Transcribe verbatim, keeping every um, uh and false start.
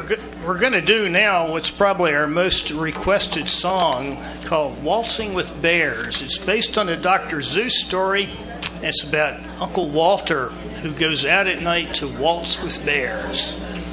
We're, go- we're going to do now what's probably our most requested song called Waltzing with Bears. It's based on a Doctor Seuss story. It's about Uncle Walter who goes out at night to waltz with bears.